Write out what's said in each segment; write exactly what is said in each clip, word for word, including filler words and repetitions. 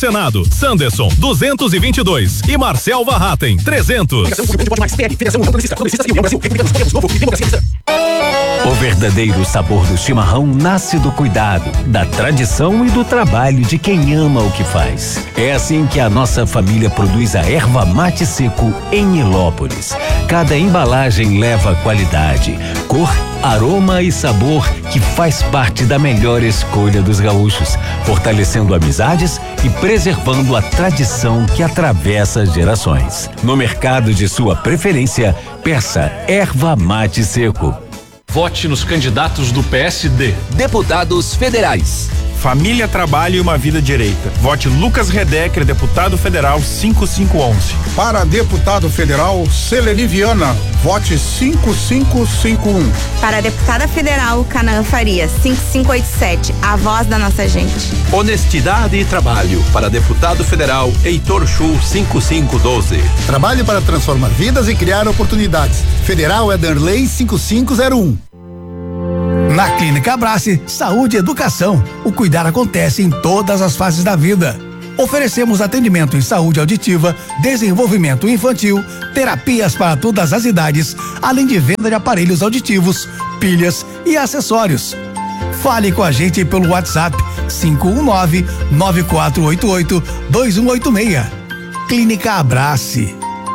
Senado, Sanderson, duzentos e vinte e dois e Marcel Varraten, trezentos. O verdadeiro sabor do chimarrão nasce do cuidado, da tradição e do trabalho de quem ama o que faz. É assim que a nossa família produz a erva mate seco em Nilópolis. Cada embalagem leva qualidade, cor, aroma e sabor que faz parte da melhor escolha dos gaúchos, fortalecendo amizades e preservando a tradição que atravessa gerações. No mercado de sua preferência, peça erva mate seco. Vote nos candidatos do P S D. Deputados federais. Família, trabalho e uma vida direita. Vote Lucas Redecker, deputado federal cinco cinco um um. Para deputado federal, Celeni Viana, vote cinco cinco cinco um. Para deputada federal, Canaã Farias, cinco cinco oito sete, a voz da nossa gente. Honestidade e trabalho. Para deputado federal, Heitor Chu, cinco cinco um dois. Trabalhe para transformar vidas e criar oportunidades. Federal é Darley cinco cinco zero um. Na Clínica Abrace, saúde e educação. O cuidar acontece em todas as fases da vida. Oferecemos atendimento em saúde auditiva, desenvolvimento infantil, terapias para todas as idades, além de venda de aparelhos auditivos, pilhas e acessórios. Fale com a gente pelo WhatsApp cinco um nove, nove quatro oito oito, dois um oito seis. Clínica Abrace.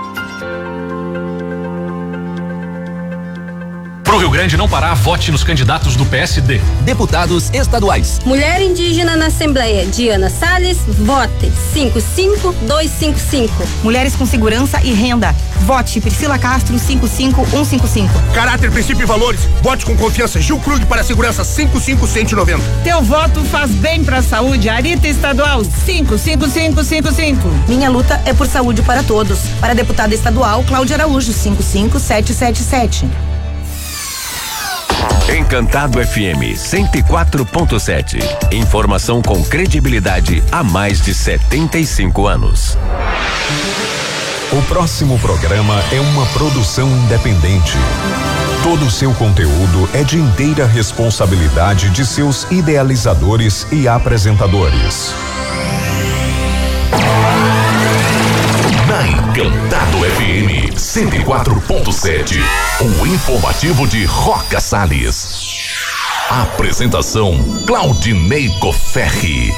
Pro Rio Grande não parar, vote nos candidatos do P S D. Deputados estaduais. Mulher indígena na Assembleia, Diana Salles, vote cinco cinco dois cinco cinco. Mulheres com segurança e renda, vote Priscila Castro, cinco cinco um cinco cinco. Caráter, princípio e valores, vote com confiança Gil Krug para a segurança cinco cinco um um zero. Teu voto faz bem pra saúde, Arita Estadual, cinco cinco cinco cinco cinco. Minha luta é por saúde para todos. Para a deputada estadual, Cláudia Araújo, cinco cinco sete sete sete. Encantado F M cento e quatro ponto sete. Informação com credibilidade há mais de setenta e cinco anos. O próximo programa é uma produção independente. Todo o seu conteúdo é de inteira responsabilidade de seus idealizadores e apresentadores. Na Encantado F M cento e quatro ponto sete, o informativo de Roca Salles. Apresentação Claudinei Cofferri.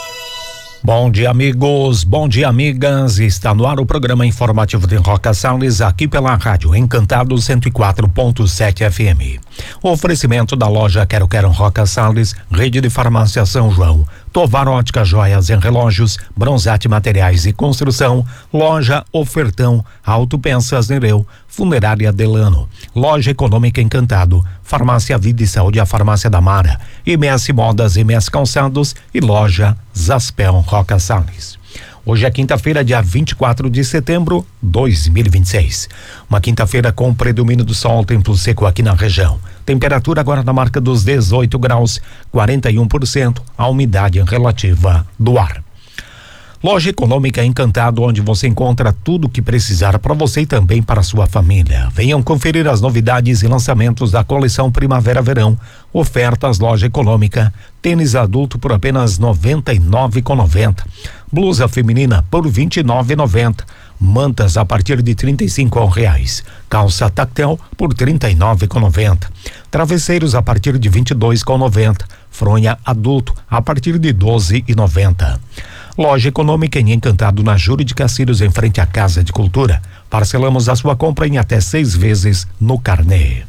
Bom dia, amigos, bom dia, amigas. Está no ar o programa informativo de Roca Salles, aqui pela rádio Encantado cento e quatro ponto sete F M. O oferecimento da loja Quero Quero Roca Salles, rede de farmácia São João, Tovar Ótica Joias e Relógios, Bronzate Materiais e Construção, loja Ofertão, Autopensas Nereu, Funerária Delano, loja Econômica Encantado, Farmácia Vida e Saúde, a Farmácia da Mara, M S Modas, M S Calçados e loja Zaspel Roca Salles. Hoje é quinta-feira, dia vinte e quatro de setembro de dois mil e vinte e seis. Uma quinta-feira com predomínio do sol, tempo seco aqui na região. Temperatura agora na marca dos dezoito graus, quarenta e um por cento a umidade relativa do ar. Loja Econômica Encantado, onde você encontra tudo o que precisar para você e também para a sua família. Venham conferir as novidades e lançamentos da coleção Primavera-Verão. Ofertas Loja Econômica. Tênis adulto por apenas noventa e nove reais e noventa centavos. Blusa feminina por vinte e nove reais e noventa centavos. Mantas a partir de trinta e cinco reais. Calça tactel por trinta e nove reais e noventa centavos. Travesseiros a partir de vinte e dois reais e noventa centavos. Fronha adulto a partir de doze reais e noventa centavos. Loja Econômica em Encantado, na Júlio de Castilhos, em frente à Casa de Cultura. Parcelamos a sua compra em até seis vezes no carnê.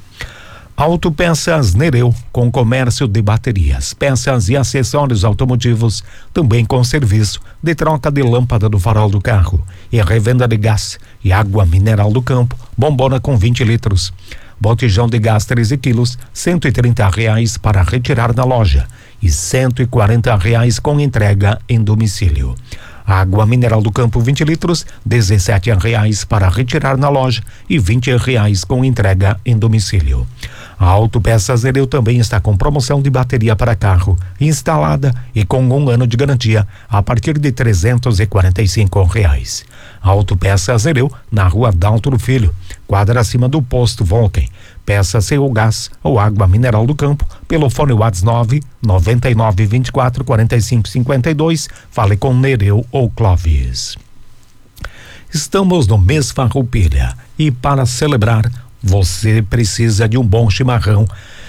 Autopeças Nereu, com comércio de baterias, peças e acessórios automotivos, também com serviço de troca de lâmpada do farol do carro e revenda de gás e água mineral do campo, bombona com vinte litros. Botijão de gás treze quilos, cento e trinta reais para retirar na loja e cento e quarenta reais com entrega em domicílio. Água mineral do campo vinte litros, dezessete reais para retirar na loja e vinte reais com entrega em domicílio. A Autopeças Nereu também está com promoção de bateria para carro instalada e com um ano de garantia a partir de trezentos e quarenta e cinco reais. A Autopeças Nereu, na rua Daltro Filho, quadra acima do posto Volken. Peça seu gás ou água mineral do campo pelo fone WhatsApp nove nove nove vinte e quatro quarenta e cinco cinquenta e dois. Fale com Nereu ou Clóvis. Estamos no mês Farroupilha e para celebrar você precisa de um bom chimarrão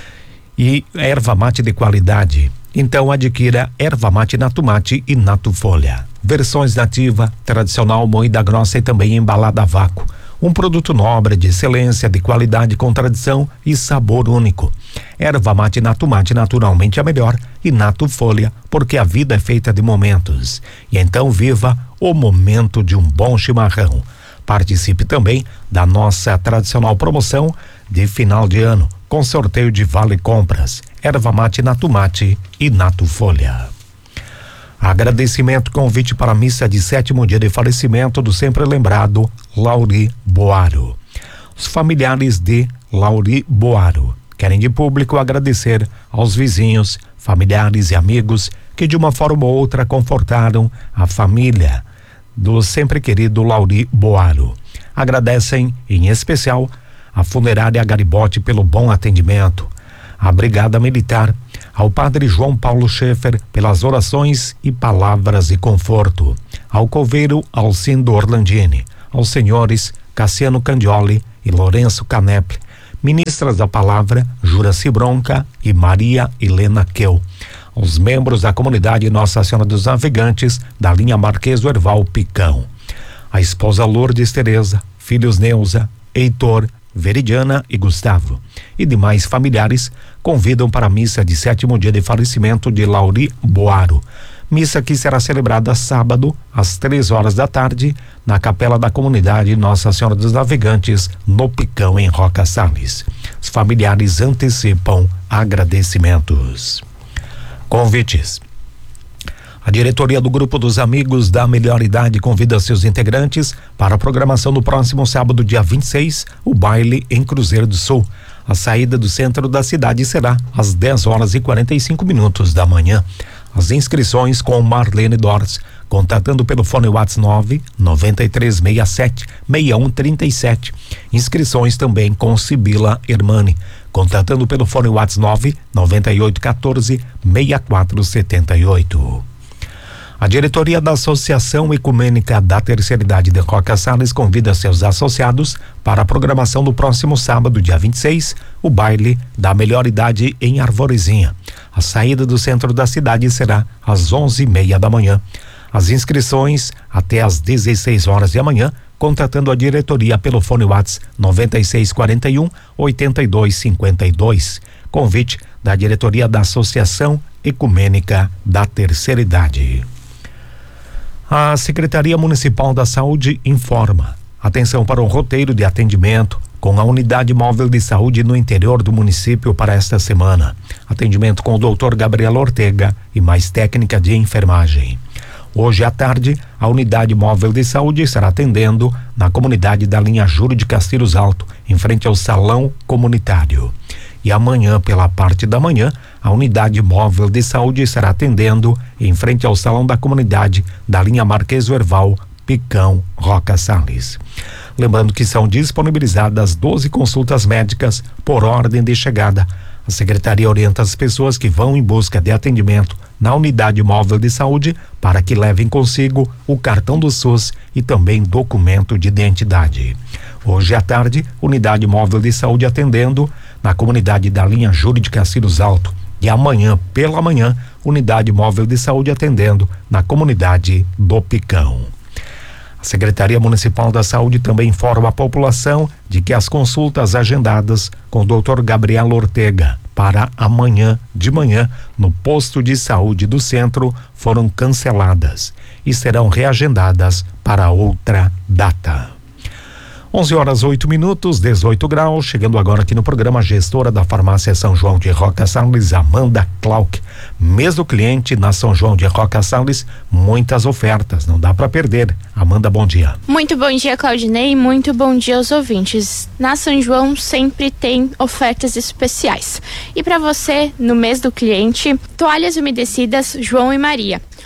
e erva mate de qualidade. Então adquira erva mate Nato Mate e Nato Folha. Versões nativa, tradicional, moída grossa e também embalada a vácuo. Um produto nobre, de excelência, de qualidade, com tradição e sabor único. Erva mate Nato Mate, naturalmente a melhor, e Nato Folha, porque a vida é feita de momentos. E então viva o momento de um bom chimarrão. Participe também da nossa tradicional promoção de final de ano, com sorteio de vale compras, erva mate Nato Mate e Nato Folha. Agradecimento, convite para a missa de sétimo dia de falecimento do sempre lembrado Lauri Boaro. Os familiares de Lauri Boaro querem de público agradecer aos vizinhos, familiares e amigos que de uma forma ou outra confortaram a família do sempre querido Lauri Boaro. Agradecem em especial a Funerária Garibote pelo bom atendimento, a Brigada Militar, ao Padre João Paulo Schaeffer pelas orações e palavras de conforto, ao Coveiro Alcindo Orlandini, aos senhores Cassiano Candioli e Lourenço Caneple, ministras da palavra Juraci Bronca e Maria Helena Queu, aos membros da comunidade Nossa Senhora dos Navegantes da linha Marquês do Herval Picão, a esposa Lourdes Tereza, filhos Neuza, Heitor, Veridiana e Gustavo e demais familiares convidam para a missa de sétimo dia de falecimento de Lauri Boaro. Missa que será celebrada sábado às três horas da tarde na capela da comunidade Nossa Senhora dos Navegantes, no Picão, em Roca Salles. Os familiares antecipam agradecimentos. Convites. A diretoria do Grupo dos Amigos da Melhor Idade convida seus integrantes para a programação do próximo sábado, dia vinte e seis, o baile em Cruzeiro do Sul. A saída do centro da cidade será às dez horas e quarenta e cinco minutos da manhã. As inscrições com Marlene Dors, contatando pelo fone WhatsApp nove nove três seis sete seis um três sete. Inscrições também com Sibila Hermani, contatando pelo fone WhatsApp nove nove oito um quatro seis quatro sete oito. A diretoria da Associação Ecumênica da Terceira Idade de Roca Salles convida seus associados para a programação do próximo sábado, dia vinte e seis, o baile da Melhor Idade em Arvorezinha. A saída do centro da cidade será às onze e meia da manhã. As inscrições até às dezesseis horas da manhã, contatando a diretoria pelo fone WhatsApp nove seis quatro um oito dois cinco dois. Convite da diretoria da Associação Ecumênica da Terceira Idade. A Secretaria Municipal da Saúde informa: atenção para o roteiro de atendimento com a Unidade Móvel de Saúde no interior do município para esta semana. Atendimento com o doutor Gabriel Ortega e mais técnica de enfermagem. Hoje à tarde, a Unidade Móvel de Saúde estará atendendo na comunidade da linha Júlio de Castilhos Alto, em frente ao Salão Comunitário. E amanhã, pela parte da manhã, a Unidade Móvel de Saúde estará atendendo em frente ao Salão da Comunidade da linha Marquês do Herval, Picão, Roca Salles. Lembrando que são disponibilizadas doze consultas médicas por ordem de chegada. A Secretaria orienta as pessoas que vão em busca de atendimento na Unidade Móvel de Saúde para que levem consigo o cartão do SUS e também documento de identidade. Hoje à tarde, Unidade Móvel de Saúde atendendo na comunidade da linha Júlio de Castilhos Alto. E amanhã, pela manhã, Unidade Móvel de Saúde atendendo na comunidade do Picão. A Secretaria Municipal da Saúde também informa a população de que as consultas agendadas com o doutor Gabriel Ortega para amanhã de manhã no posto de saúde do centro foram canceladas e serão reagendadas para outra data. onze horas oito minutos, dezoito graus, chegando agora aqui no programa gestora da farmácia São João de Roca Salles, Amanda Clark. Mês do cliente na São João de Roca Salles, muitas ofertas, não dá para perder. Amanda, bom dia. Muito bom dia, Claudinei, muito bom dia aos ouvintes. Na São João sempre tem ofertas especiais. E para você, no mês do cliente, toalhas umedecidas João e Maria.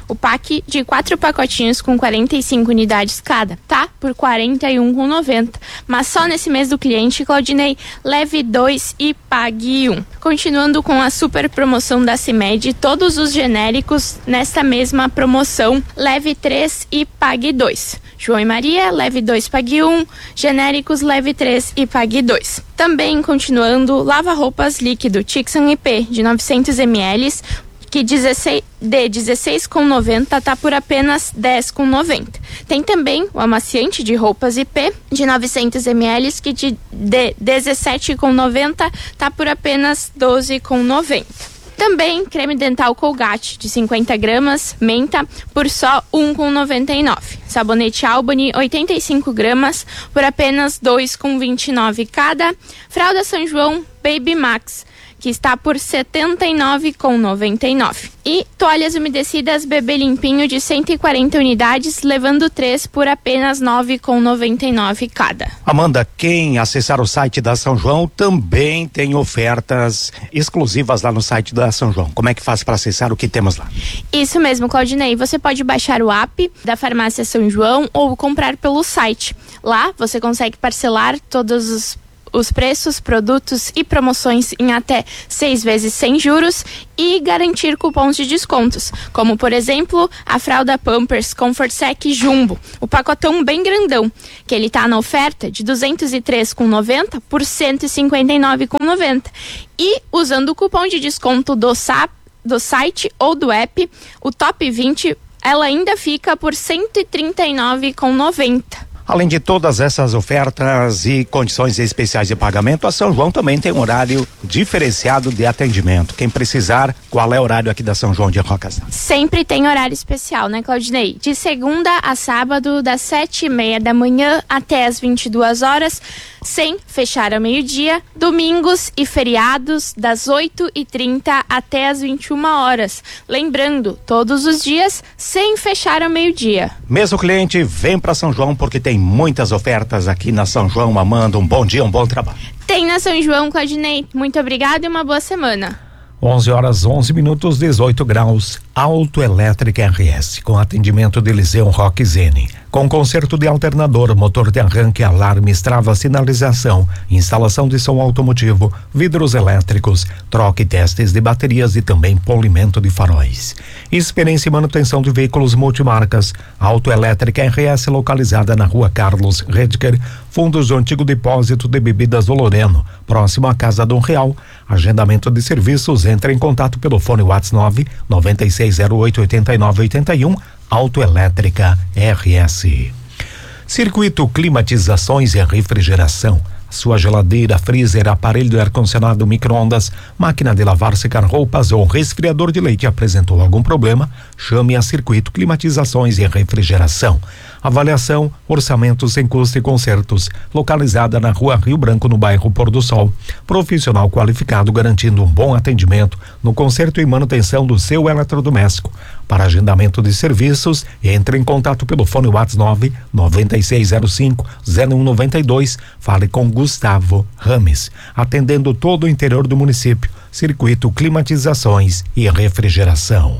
O pack de quatro pacotinhos com quarenta e cinco unidades cada, tá? Por quarenta e um reais e noventa centavos. Mas só nesse mês do cliente, Claudinei, leve dois e pague um. Continuando com a super promoção da CIMED, todos os genéricos nesta mesma promoção, leve três e pague dois. João e Maria, leve dois, pague um. Genéricos, leve três e pague dois. Também, continuando, lava-roupas líquido Tixan I P de novecentos mililitros, que dezesseis, de dezesseis reais e noventa centavos tá por apenas dez reais e noventa centavos. Tem também o amaciante de roupas I P de novecentos mililitros, que de, de dezessete reais e noventa centavos tá por apenas doze reais e noventa centavos. Também creme dental Colgate de cinquenta gramas, menta, por só um real e noventa e nove centavos. Sabonete Albany, oitenta e cinco gramas, por apenas dois reais e vinte e nove centavos cada. Fralda São João Baby Max, que está por setenta e nove reais e noventa e nove centavos. E toalhas umedecidas Bebê Limpinho de cento e quarenta unidades, levando três por apenas nove reais e noventa e nove centavos cada. Amanda, quem acessar o site da São João também tem ofertas exclusivas lá no site da São João. Como é que faz para acessar? O que temos lá? Isso mesmo, Claudinei. Você pode baixar o app da Farmácia São João ou comprar pelo site. Lá você consegue parcelar todos os os preços, produtos e promoções em até seis vezes sem juros e garantir cupons de descontos, como por exemplo a fralda Pampers Comfort Sec Jumbo, o pacotão bem grandão, que ele tá na oferta de duzentos e três reais e noventa centavos por cento e cinquenta e nove reais e noventa centavos. E usando o cupom de desconto do S A P, do site ou do app, o Top vinte, ela ainda fica por cento e trinta e nove reais e noventa centavos. Além de todas essas ofertas e condições especiais de pagamento, a São João também tem um horário diferenciado de atendimento. Quem precisar, qual é o horário aqui da São João de Rocas? Sempre tem horário especial, né, Claudinei? De segunda a sábado, das sete e meia da manhã até as vinte e duas horas, sem fechar ao meio-dia. Domingos e feriados, das oito e trinta até as vinte e uma horas. Lembrando, todos os dias, sem fechar ao meio-dia. Mesmo cliente, vem para São João porque tem muitas ofertas aqui na São João. Amanda, um bom dia, um bom trabalho. Tem na São João, Claudinei. Muito obrigada e uma boa semana. onze horas, onze minutos, dezoito graus. Autoelétrica R S, com atendimento de Eliseu Roque Zene. Com conserto de alternador, motor de arranque, alarmes, trava, sinalização, instalação de som automotivo, vidros elétricos, troca e testes de baterias e também polimento de faróis. Experiência e manutenção de veículos multimarcas. Autoelétrica R S, localizada na rua Carlos Redker, fundos do antigo depósito de bebidas do Loreno, próximo à Casa Dom Real. Agendamento de serviços, entre em contato pelo fone WhatsApp nove nove seis zero oito oito nove oito um. Autoelétrica R S. Circuito Climatizações e Refrigeração. Sua geladeira, freezer, aparelho de ar-condicionado, micro-ondas, máquina de lavar, secar roupas ou resfriador de leite apresentou algum problema? Chame a Circuito Climatizações e Refrigeração. Avaliação, orçamento sem custo e consertos. Localizada na Rua Rio Branco, no bairro Pôr do Sol. Profissional qualificado garantindo um bom atendimento no conserto e manutenção do seu eletrodoméstico. Para agendamento de serviços, entre em contato pelo fone WhatsApp nove nove seis zero cinco zero um nove dois. Fale com Gustavo Rames, atendendo todo o interior do município. Circuito Climatizações e Refrigeração.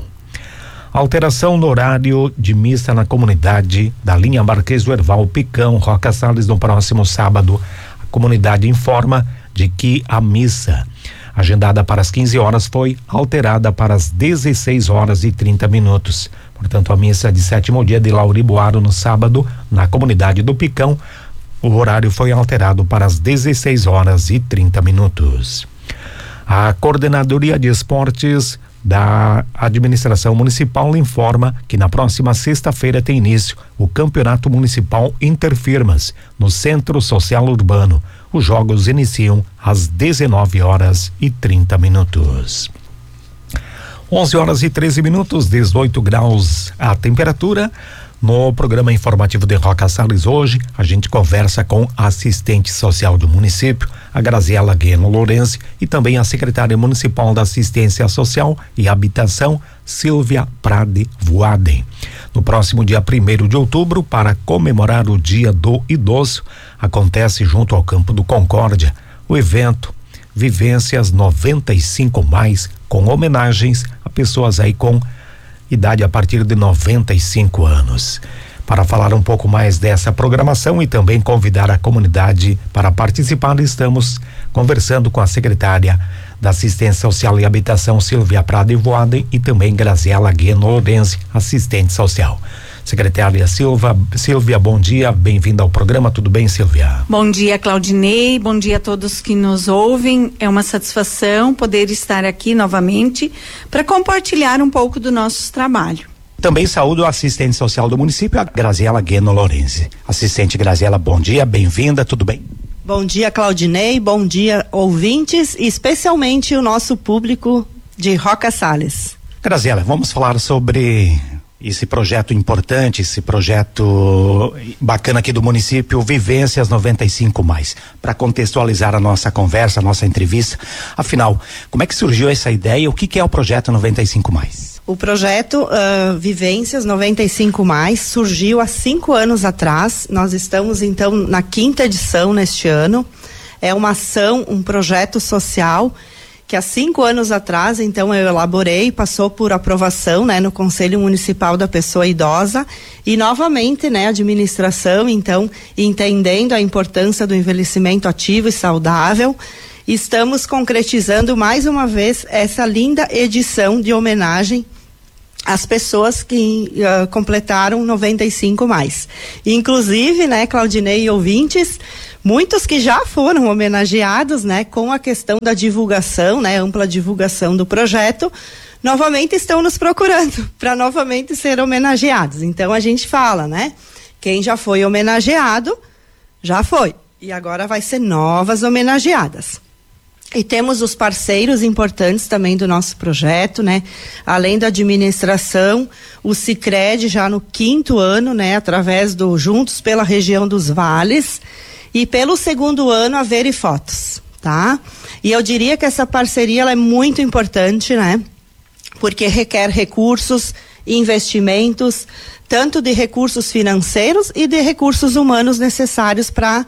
Alteração no horário de missa na comunidade da linha Marquês do Herval, Picão, Roca Salles, no próximo sábado. A comunidade informa de que a missa, agendada para as quinze horas, foi alterada para as dezesseis horas e trinta minutos. Portanto, a missa de sétimo dia de Lauriboaro no sábado, na comunidade do Picão, o horário foi alterado para as dezesseis horas e trinta minutos. A Coordenadoria de Esportes da Administração Municipal informa que na próxima sexta-feira tem início o Campeonato Municipal Interfirmas no Centro Social Urbano. Os jogos iniciam às dezenove horas e trinta minutos. onze horas e treze minutos, dezoito graus a temperatura. No programa informativo de Roca Salles hoje, a gente conversa com a assistente social do município, a Graziela Gueno Lourenço, e também a secretária municipal da Assistência Social e Habitação, Silvia Prade Voaden. No próximo dia primeiro de outubro, para comemorar o Dia do Idoso, acontece junto ao Campo do Concórdia o evento Vivências noventa e cinco mais, com homenagens a pessoas aí com idade a partir de noventa e cinco anos. Para falar um pouco mais dessa programação e também convidar a comunidade para participar, estamos conversando com a secretária da Assistência Social e Habitação, Silvia Prado e Voaden, e também Graziela Gueno Lorenzi, assistente social. Secretária Silva, Silvia, bom dia, bem-vinda ao programa, tudo bem, Silvia? Bom dia, Claudinei, bom dia a todos que nos ouvem, é uma satisfação poder estar aqui novamente para compartilhar um pouco do nosso trabalho. Também saúdo a assistente social do município, a Graziela Gueno Lorenzi. Assistente Graziela, bom dia, bem-vinda, tudo bem? Bom dia, Claudinei, bom dia, ouvintes, e especialmente o nosso público de Roca Salles. Graziela, vamos falar sobre esse projeto importante, esse projeto bacana aqui do município, Vivências noventa e cinco mais, para contextualizar a nossa conversa, a nossa entrevista. Afinal, como é que surgiu essa ideia? O que, que é o projeto noventa e cinco mais? O projeto uh, Vivências noventa e cinco mais surgiu há cinco anos atrás. Nós estamos então na quinta edição neste ano. É uma ação, um projeto social que há cinco anos atrás, então, eu elaborei, passou por aprovação, né, no Conselho Municipal da Pessoa Idosa, e novamente, né, a administração, então, entendendo a importância do envelhecimento ativo e saudável, estamos concretizando mais uma vez essa linda edição de homenagem às pessoas que uh, completaram noventa e cinco mais. Inclusive, né, Claudinei e ouvintes, muitos que já foram homenageados, né, com a questão da divulgação, né, ampla divulgação do projeto, novamente estão nos procurando para novamente ser homenageados. Então a gente fala, né, quem já foi homenageado, já foi. E agora vai ser novas homenageadas. E temos os parceiros importantes também do nosso projeto, né? Além da administração, o Sicredi já no quinto ano, né? Através do Juntos pela Região dos Vales, e pelo segundo ano a Verifotos, tá? E eu diria que essa parceria ela é muito importante, né? Porque requer recursos, investimentos, tanto de recursos financeiros e de recursos humanos necessários para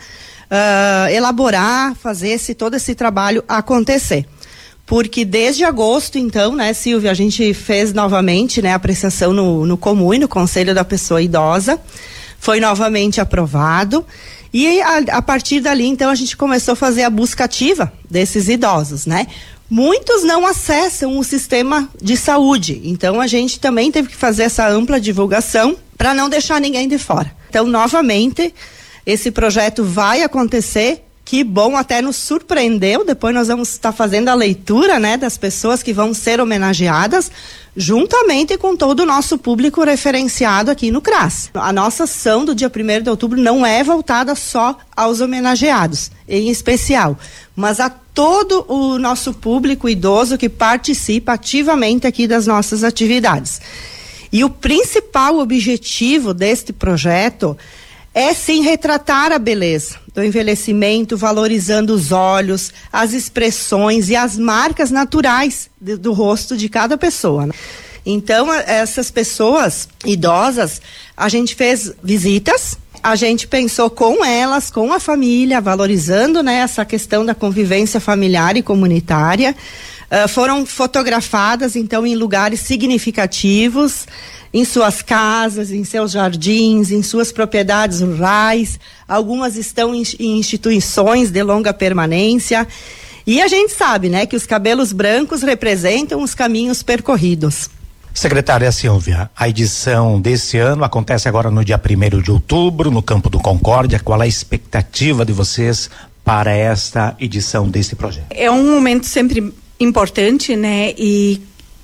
Uh, elaborar, fazer esse, todo esse trabalho acontecer. Porque desde agosto, então, né, Silvia, a gente fez novamente, né, a apreciação no, no Comum e no Conselho da Pessoa Idosa, foi novamente aprovado, e a, a partir dali, então, a gente começou a fazer a busca ativa desses idosos, né? Muitos não acessam o sistema de saúde, então a gente também teve que fazer essa ampla divulgação para não deixar ninguém de fora. Então, novamente, esse projeto vai acontecer, que bom, até nos surpreendeu. Depois nós vamos estar fazendo a leitura, né, das pessoas que vão ser homenageadas, juntamente com todo o nosso público referenciado aqui no C R A S. A nossa ação do dia primeiro de outubro não é voltada só aos homenageados, em especial, mas a todo o nosso público idoso que participa ativamente aqui das nossas atividades. E o principal objetivo deste projeto é sim retratar a beleza do envelhecimento, valorizando os olhos, as expressões e as marcas naturais de, do rosto de cada pessoa, né? Então, essas pessoas idosas, a gente fez visitas, a gente pensou com elas, com a família, valorizando, né, essa questão da convivência familiar e comunitária. Uh, foram fotografadas, então, em lugares significativos, em suas casas, em seus jardins, em suas propriedades rurais. Algumas estão em, em instituições de longa permanência. E a gente sabe, né, que os cabelos brancos representam os caminhos percorridos. Secretária Silvia, a edição desse ano acontece agora no dia primeiro de outubro, no Campo do Concórdia. Qual é a expectativa de vocês para esta edição desse projeto? É um momento sempre importante, né? E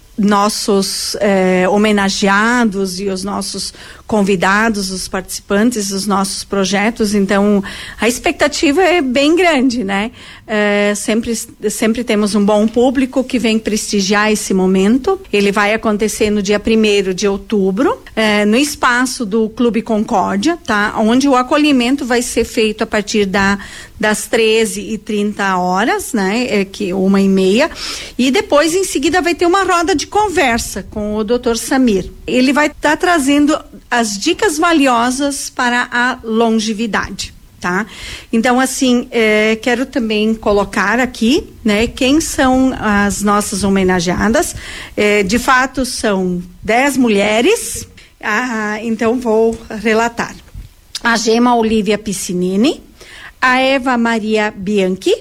nossos eh, homenageados e os nossos convidados, os participantes dos nossos projetos, então a expectativa é bem grande, né? Eh, sempre, sempre temos um bom público que vem prestigiar esse momento. Ele vai acontecer no dia primeiro de outubro, eh, no espaço do Clube Concórdia, tá? Onde o acolhimento vai ser feito a partir da, das treze e trinta horas, né? É, que, uma e meia, e depois em seguida vai ter uma roda de conversa com o doutor Samir. Ele vai estar tá trazendo as dicas valiosas para a longevidade. tá? Então, assim, eh, quero também colocar aqui, né, quem são as nossas homenageadas. Eh, de fato, são dez mulheres, ah, então vou relatar. A Gema Olivia Piscinini, a Eva Maria Bianchi,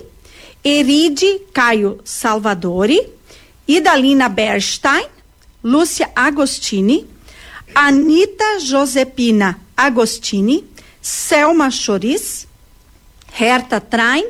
Eride Caio Salvadori, Idalina Bernstein, Lúcia Agostini, Anita Josepina Agostini, Selma Choris, Herta Train,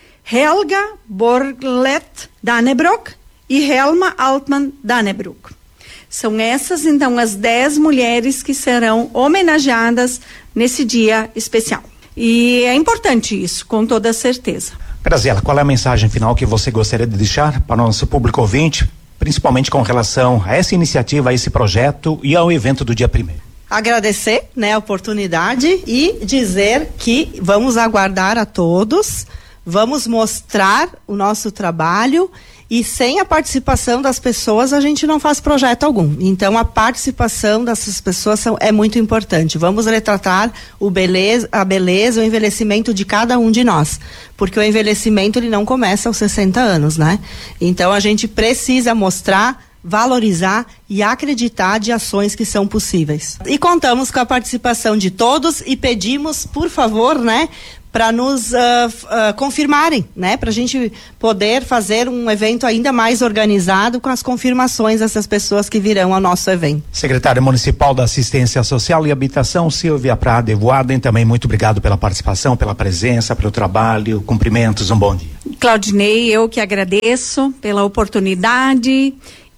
Helga Borglet Dannebrock e Helma Altman Dannebrock. São essas, então, as dez mulheres que serão homenageadas nesse dia especial. E é importante isso, com toda certeza. Graziela, qual é a mensagem final que você gostaria de deixar para o nosso público ouvinte, principalmente com relação a essa iniciativa, a esse projeto e ao evento do dia primeiro? Agradecer, né, a oportunidade e dizer que vamos aguardar a todos, vamos mostrar o nosso trabalho e sem a participação das pessoas a gente não faz projeto algum. Então a participação dessas pessoas são, é muito importante. Vamos retratar o beleza, a beleza, o envelhecimento de cada um de nós, porque o envelhecimento ele não começa aos sessenta anos, né? Então a gente precisa mostrar, valorizar e acreditar de ações que são possíveis. E contamos com a participação de todos e pedimos, por favor, né, para nos uh, uh, confirmarem, né, para a gente poder fazer um evento ainda mais organizado com as confirmações dessas pessoas que virão ao nosso evento. Secretária Municipal da Assistência Social e Habitação, Silvia Prada Evoaden, também muito obrigado pela participação, pela presença, pelo trabalho, cumprimentos, um bom dia. Claudinei, eu que agradeço pela oportunidade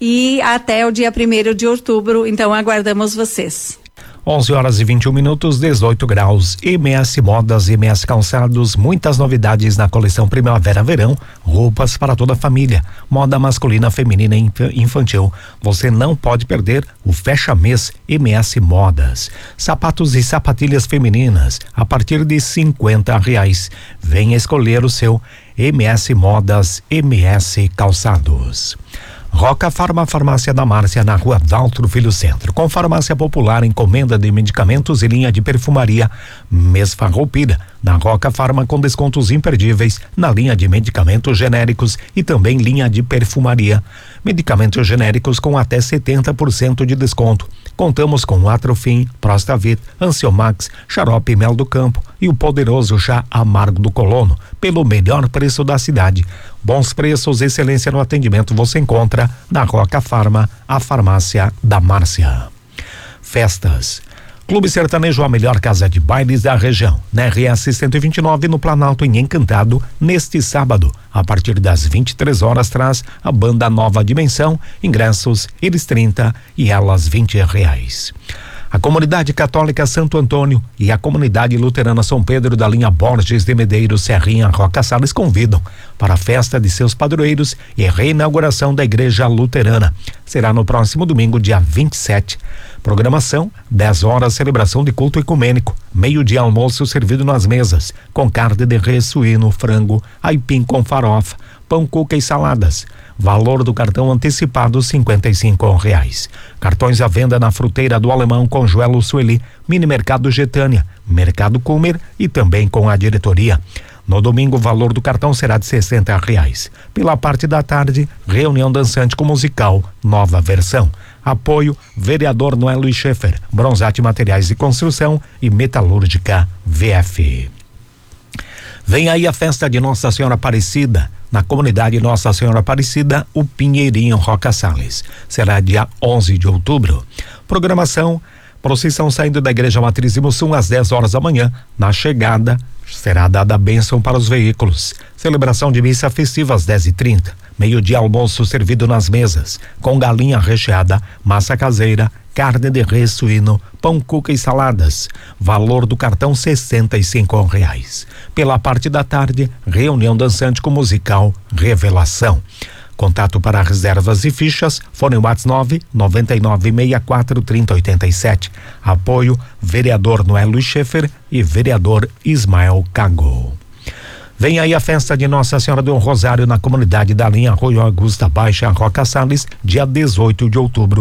e até o dia primeiro de outubro, então aguardamos vocês. onze horas e vinte e um minutos, dezoito graus. M S Modas, M S Calçados, muitas novidades na coleção Primavera-Verão, roupas para toda a família, moda masculina, feminina e infantil. Você não pode perder o Fecha Mês M S Modas. Sapatos e sapatilhas femininas a partir de cinquenta reais. Venha escolher o seu M S Modas, M S Calçados. Roca Farma, Farmácia da Márcia, na rua Daltro Filho Centro, com farmácia popular, encomenda de medicamentos e linha de perfumaria, mês Farroupilha. Na Roca Farma, com descontos imperdíveis na linha de medicamentos genéricos e também linha de perfumaria. Medicamentos genéricos com até setenta por cento de desconto. Contamos com Atrofim, Prostavit, Ansiomax, Xarope Mel do Campo e o poderoso chá amargo do colono, pelo melhor preço da cidade. Bons preços, excelência no atendimento você encontra na Roca Farma, a farmácia da Márcia. Festas. Clube Sertanejo, a melhor casa de bailes da região, na R S cento e vinte e nove, no Planalto, em Encantado, neste sábado, a partir das vinte e três horas, traz a banda Nova Dimensão, ingressos, eles trinta e elas vinte reais. A comunidade católica Santo Antônio e a comunidade luterana São Pedro da linha Borges de Medeiros, Serrinha, Roca Salles convidam para a festa de seus padroeiros e reinauguração da igreja luterana. Será no próximo domingo, dia vinte e sete. Programação: dez horas, celebração de culto ecumênico, meio-dia almoço servido nas mesas, com carne de res, suíno, frango, aipim com farofa, pão, cuca e saladas. Valor do cartão antecipado cinquenta e cinco reais. Cartões à venda na Fruteira do Alemão, com Joelo Sueli, Mini Mercado Getânia, Mercado Comer e também com a diretoria. No domingo, o valor do cartão será de sessenta reais. Pela parte da tarde, reunião dançante com musical, nova versão. Apoio: vereador Noé Luiz Schaefer, Bronzate Materiais de Construção e Metalúrgica V F. Vem aí a festa de Nossa Senhora Aparecida, na comunidade Nossa Senhora Aparecida, o Pinheirinho, Roca Salles. Será dia onze de outubro. Programação: procissão saindo da Igreja Matriz de Mussum às dez horas da manhã. Na chegada, será dada a bênção para os veículos. Celebração de missa festiva às dez e trinta. Meio-dia almoço servido nas mesas, com galinha recheada, massa caseira, carne de res, suíno, pão, cuca e saladas. Valor do cartão sessenta e cinco reais. Pela parte da tarde, reunião dançante com musical Revelação. Contato para reservas e fichas, fone WhatsApp nove nove nove seis quatro três zero oito sete. Apoio: vereador Noé Luiz Schaefer e vereador Ismael Cago. Vem aí a festa de Nossa Senhora do Rosário na comunidade da linha Arroio Augusta Baixa, Roca Salles, dia dezoito de outubro,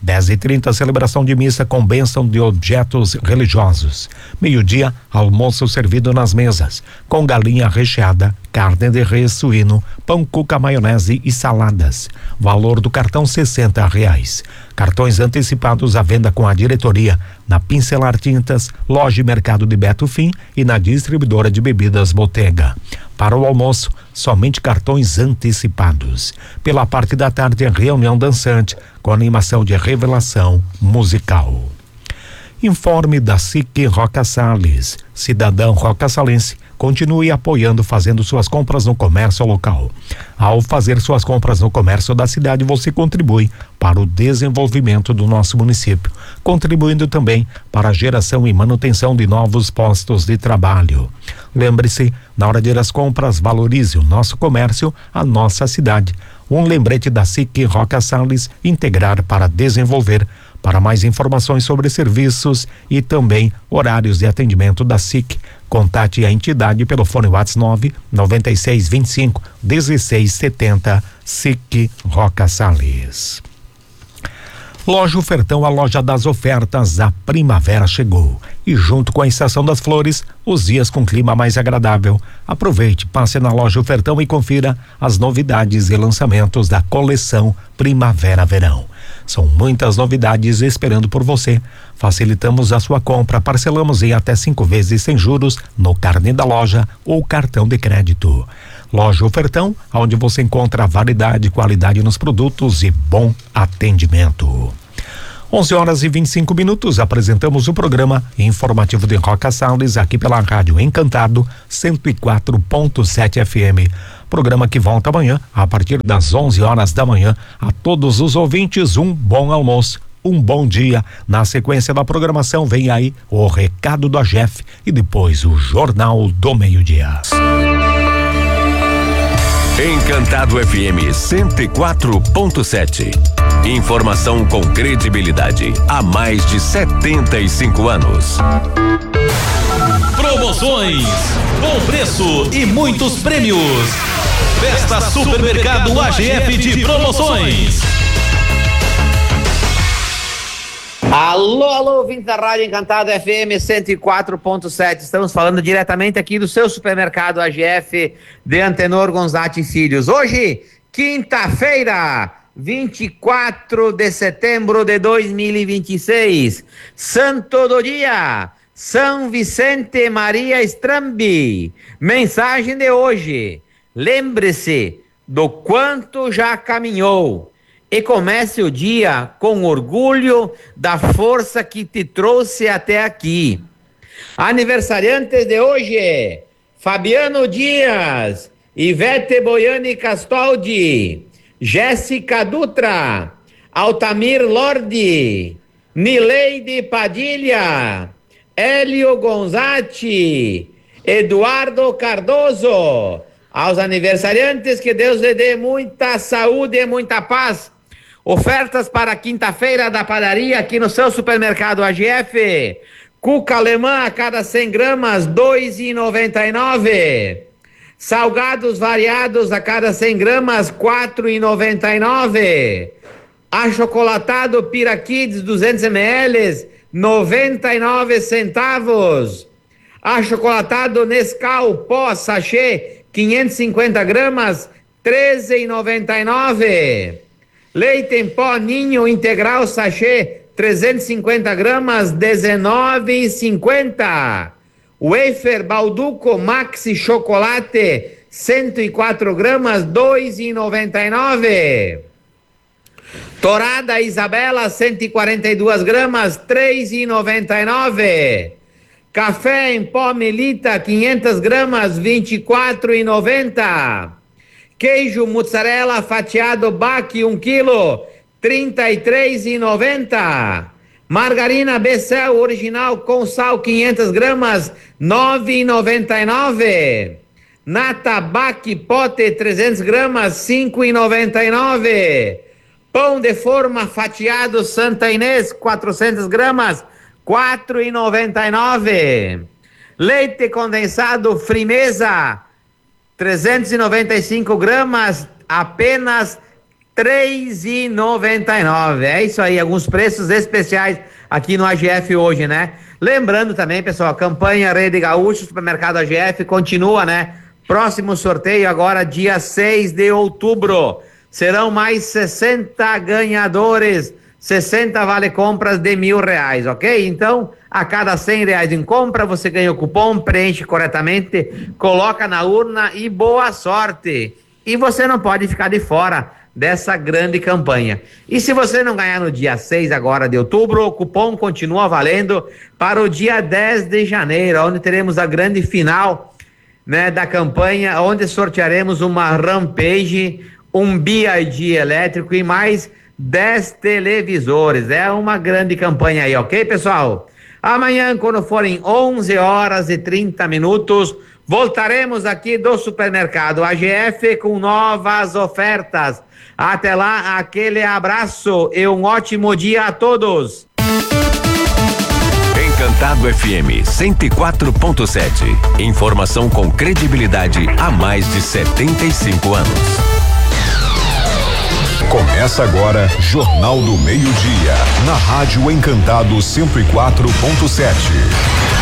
dez e trinta, celebração de missa com bênção de objetos religiosos. Meio-dia, almoço servido nas mesas, com galinha recheada, carne de res, suíno, pão, cuca, maionese e saladas. Valor do cartão sessenta reais. Cartões antecipados à venda com a diretoria na Pincelar Tintas, loja e mercado de Beto Fim e na distribuidora de bebidas Bottega. Para o almoço, somente cartões antecipados. Pela parte da tarde, reunião dançante com animação de revelação musical. Informe da S I C Roca Salles. Cidadão roca salense, continue apoiando, fazendo suas compras no comércio local. Ao fazer suas compras no comércio da cidade, você contribui para o desenvolvimento do nosso município, contribuindo também para a geração e manutenção de novos postos de trabalho. Lembre-se, na hora de ir às compras, valorize o nosso comércio, a nossa cidade. Um lembrete da S I C Roca Salles, integrar para desenvolver. Para mais informações sobre serviços e também horários de atendimento da S I C, contate a entidade pelo fone WhatsApp nove nove seis vinte e cinco dezesseis setenta. S I C Roca Salles. Loja Ofertão, a loja das ofertas. A primavera chegou e junto com a estação das flores, os dias com clima mais agradável. Aproveite, passe na Loja Ofertão e confira as novidades e lançamentos da coleção Primavera-Verão. São muitas novidades esperando por você. Facilitamos a sua compra, parcelamos em até cinco vezes sem juros no carnê da loja ou cartão de crédito. Loja Ofertão, onde você encontra variedade e qualidade nos produtos e bom atendimento. onze horas e vinte e cinco minutos, apresentamos o programa informativo de Roca Salles aqui pela Rádio Encantado cento e quatro ponto sete F M. Programa que volta amanhã a partir das onze horas da manhã. A todos os ouvintes, um bom almoço, um bom dia. Na sequência da programação vem aí o recado do A G E F e depois o Jornal do Meio-Dia. Encantado F M cento e quatro ponto sete. Informação com credibilidade há mais de setenta e cinco anos. Promoções, bom preço e muitos prêmios. Festa Supermercado A G F de promoções. Alô, alô, ouvintes da Rádio Encantado F M cento e quatro ponto sete. Estamos falando diretamente aqui do seu supermercado A G F de Antenor Gonzatti Filhos. Hoje, quinta-feira, vinte e quatro de setembro de dois mil e vinte e seis. Santo do dia, São Vicente Maria Strambi. Mensagem de hoje: lembre-se do quanto já caminhou e comece o dia com orgulho da força que te trouxe até aqui. Aniversariantes de hoje: Fabiano Dias, Ivete Boiani Castaldi, Jéssica Dutra, Altamir Lordi, Nileide Padilha, Hélio Gonzatti, Eduardo Cardoso. Aos aniversariantes, que Deus lhe dê muita saúde e muita paz. Ofertas para quinta-feira da padaria aqui no seu supermercado A G F. Cuca alemã a cada cem gramas, dois reais e noventa e nove centavos. Salgados variados a cada cem gramas, quatro reais e noventa e nove centavos. Achocolatado Pira Kids duzentos mililitros, noventa e nove centavos. Achocolatado Nescau pó sachê quinhentos e cinquenta gramas, treze reais e noventa e nove centavos. Leite em pó Ninho integral sachê trezentos e cinquenta gramas, dezenove reais e cinquenta centavos. Wafer Balduco Maxi Chocolate cento e quatro gramas, dois reais e noventa e nove centavos. Torada Isabela cento e quarenta e duas gramas, três reais e noventa e nove centavos. Café em pó Melita quinhentas gramas, vinte e quatro reais e noventa centavos. Queijo mussarela fatiado Baque um quilo, trinta e três reais e noventa centavos. Margarina Becel original com sal quinhentas gramas, nove reais e noventa e nove centavos. Nata Baque pote trezentas gramas, cinco reais e noventa e nove centavos. Pão de forma fatiado Santa Inês quatrocentas gramas, quatro reais e noventa e nove centavos. Leite condensado Frimeza trezentos e noventa e cinco gramas, apenas três e noventa e nove. É isso aí, alguns preços especiais aqui no A G F hoje, né? Lembrando também, pessoal, a campanha Rede Gaúcho, Supermercado A G F continua, né? Próximo sorteio agora dia seis de outubro. Serão mais sessenta ganhadores, sessenta vale compras de mil reais, ok? Então, a cada cem reais em compra, você ganha o cupom, preenche corretamente, coloca na urna e boa sorte. E você não pode ficar de fora dessa grande campanha. E se você não ganhar no dia seis agora de outubro, o cupom continua valendo para o dia dez de janeiro, onde teremos a grande final, né, da campanha, onde sortearemos uma Rampage, um B I D elétrico e mais dez televisores. É uma grande campanha aí, ok, pessoal? Amanhã, quando forem onze horas e trinta minutos, voltaremos aqui do Supermercado A G F com novas ofertas. Até lá, aquele abraço e um ótimo dia a todos. Encantado F M cento e quatro ponto sete. Informação com credibilidade há mais de setenta e cinco anos. Começa agora Jornal do Meio-Dia, na Rádio Encantado cento e quatro ponto sete.